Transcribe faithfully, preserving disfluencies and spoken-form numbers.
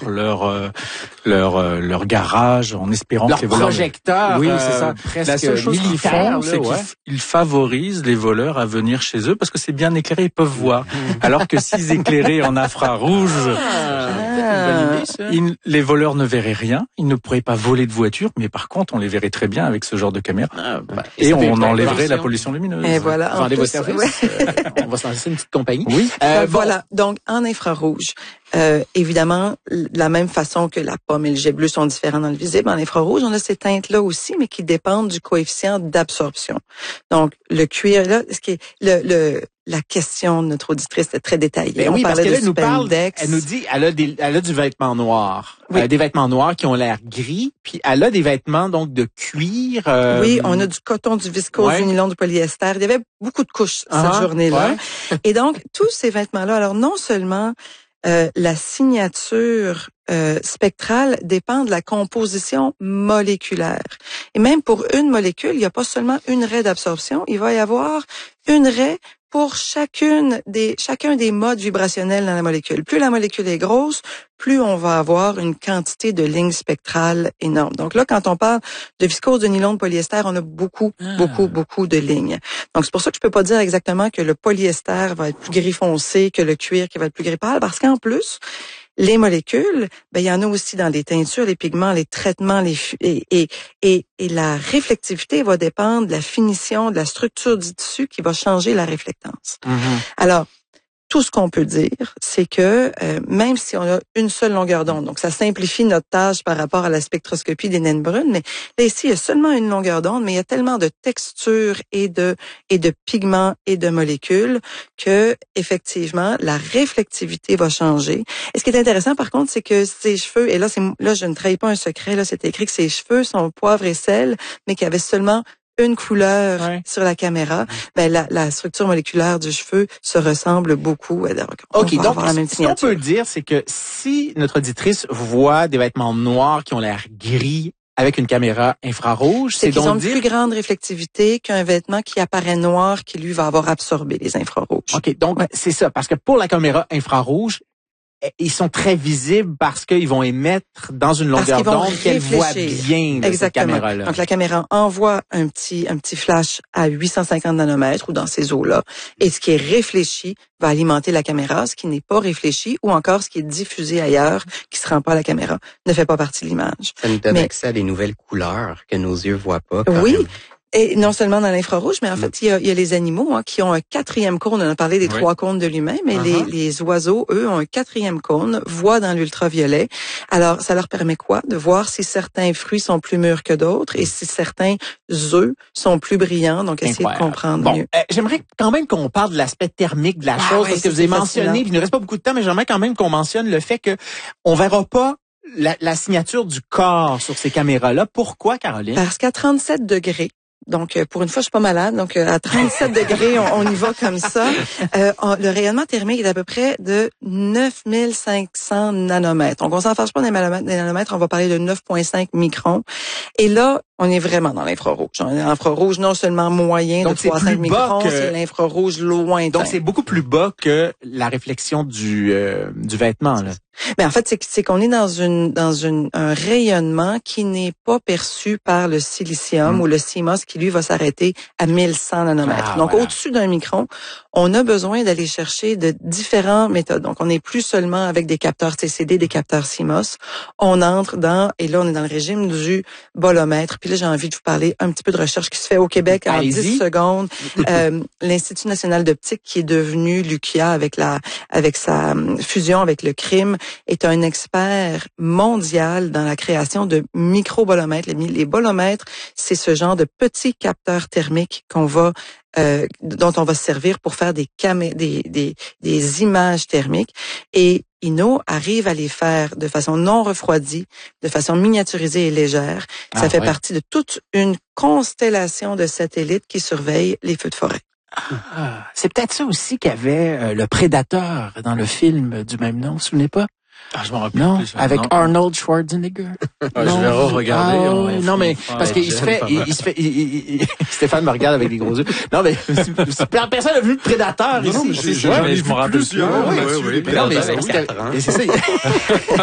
leur euh, leur euh, leur garage, en espérant leur que les voleurs... projecteur. Oui, c'est ça. Euh, La seule chose qu'ils font, c'est ouais. qu'ils favorisent les voleurs à venir chez eux parce que c'est bien éclairé, ils peuvent voir. Alors que s'ils éclairaient en infrarouge, ah, une bonne idée, ça. Ils, les voleurs ne verraient rien, ils ne pourraient pas voler de voiture, mais par contre, on les verrait très bien avec ce genre de caméra. Ah, bah, et, et on enlèverait la pollution lumineuse. Et voilà. Vous vendez vos services. Ouais. euh, on va se lancer une petite compagnie. Oui. Euh, voilà. Donc, en infrarouge, euh, évidemment, de la même façon que la pomme et le jet bleu sont différents dans le visible, en infrarouge, on a ces teintes-là aussi, mais qui dépendent du coefficient d'absorption. Donc, le cuir, là, ce qui est le, le la question de notre auditrice est très détaillée. Ben on oui, parce qu'elle nous parle, Spandex. elle nous dit, elle a des, elle a du vêtement noir, oui. euh, des vêtements noirs qui ont l'air gris, puis elle a des vêtements donc de cuir. Euh, oui, on a du coton, du viscose, ouais. du nylon, du polyester. Il y avait beaucoup de couches uh-huh, cette journée-là. Ouais. Et donc tous ces vêtements-là, alors non seulement euh, la signature euh, spectrale dépend de la composition moléculaire. Et même pour une molécule, il n'y a pas seulement une raie d'absorption, il va y avoir une raie pour chacune des, chacun des modes vibrationnels dans la molécule. Plus la molécule est grosse, plus on va avoir une quantité de lignes spectrales énorme. Donc là, quand on parle de viscose, de nylon, de polyester, on a beaucoup, ah. beaucoup, beaucoup de lignes. Donc c'est pour ça que je peux pas dire exactement que le polyester va être plus gris foncé que le cuir qui va être plus gris pâle, parce qu'en plus, les molécules, ben il y en a aussi dans les teintures, les pigments, les traitements, les et, et et et la réflectivité va dépendre de la finition, de la structure du tissu qui va changer la réflectance. Mm-hmm. Alors tout ce qu'on peut dire, c'est que euh, même si on a une seule longueur d'onde, donc ça simplifie notre tâche par rapport à la spectroscopie des naines brunes, mais là ici il y a seulement une longueur d'onde, mais il y a tellement de textures et de et de pigments et de molécules que effectivement la réflectivité va changer. Et ce qui est intéressant par contre, c'est que ses cheveux, et là c'est là je ne trahis pas un secret, là c'est écrit que ses cheveux sont poivre et sel, mais qu'il y avait seulement une couleur ouais. sur la caméra, ben la, la structure moléculaire du cheveu se ressemble beaucoup. OK, donc ce qu'on peut dire, c'est que si notre auditrice voit des vêtements noirs qui ont l'air gris avec une caméra infrarouge, c'est, c'est donc donc dire... une plus grande réflectivité qu'un vêtement qui apparaît noir qui, lui, va avoir absorbé les infrarouges. OK, donc ouais. c'est ça, parce que pour la caméra infrarouge, ils sont très visibles parce qu'ils vont émettre dans une longueur d'onde qu'elle voit bien de cette caméra-là. Donc la caméra envoie un petit un petit flash à huit cent cinquante nanomètres ou dans ces eaux-là, et ce qui est réfléchi va alimenter la caméra, ce qui n'est pas réfléchi ou encore ce qui est diffusé ailleurs, qui se rend pas à la caméra, ne fait pas partie de l'image. Ça nous donne Mais, accès à des nouvelles couleurs que nos yeux voient pas. Oui. Même. Et non seulement dans l'infrarouge, mais en fait, il y a, il y a les animaux hein, qui ont un quatrième cône. On a parlé des oui. trois cônes de l'humain, mais uh-huh. les, les oiseaux, eux, ont un quatrième cône, voient dans l'ultraviolet. Alors, ça leur permet quoi? De voir si certains fruits sont plus mûrs que d'autres et si certains œufs sont plus brillants. Donc, essayer de comprendre bon, mieux. Euh, j'aimerais quand même qu'on parle de l'aspect thermique de la ah, chose, ouais, parce que vous avez mentionné, puis il ne reste pas beaucoup de temps, mais j'aimerais quand même qu'on mentionne le fait que on verra pas la, la signature du corps sur ces caméras-là. Pourquoi, Caroline? Parce qu'à trente-sept degrés, donc, pour une fois, je suis pas malade. Donc, à trente-sept degrés, on, on y va comme ça. Euh, on, le rayonnement thermique est à peu près de neuf mille cinq cents nanomètres. Donc, on s'en fâche pas des nanomètres, on va parler de neuf virgule cinq microns. Et là, on est vraiment dans l'infrarouge. On est dans l'infrarouge non seulement moyen donc de trois à cinq microns, que... c'est l'infrarouge lointain. Donc, c'est beaucoup plus bas que la réflexion du, euh, du vêtement, là. Mais en fait, c'est, c'est qu'on est dans une dans une un rayonnement qui n'est pas perçu par le silicium mmh. ou le C M O S qui lui va s'arrêter à mille cent nanomètres. Ah, Donc voilà. Au-dessus d'un micron, on a besoin d'aller chercher de différentes méthodes. Donc on n'est plus seulement avec des capteurs T C D, des capteurs C M O S. On entre dans et là on est dans le régime du bolomètre. Puis là j'ai envie de vous parler un petit peu de recherche qui se fait au Québec en Allez-y. dix secondes. euh, L'Institut national d'optique qui est devenu l'U Q I A avec la avec sa fusion avec le C R I M est un expert mondial dans la création de microbolomètres. Les, les bolomètres, c'est ce genre de petits capteurs thermiques qu'on va euh, dont on va se servir pour faire des, camé- des, des, des images thermiques. Et Inno arrive à les faire de façon non refroidie, de façon miniaturisée et légère. Ça ah, fait ouais. partie de toute une constellation de satellites qui surveillent les feux de forêt. Ah, c'est peut-être ça aussi qu'avait euh, le Prédateur dans le film du même nom, vous vous souvenez pas? Ah, je m'en rappelle non, plus. Avec non. Arnold Schwarzenegger. Ah, non, je vais re-regarder. Ah, on non, mais parce qu'il se fait, il, il se fait, il, il, il, Stéphane me regarde avec des gros yeux. Non, mais personne n'a vu le Prédateur non, ici. Non, mais je, je, je, je, je me rappelle plus. Oui, oui, oui. Non, mais c'est ça.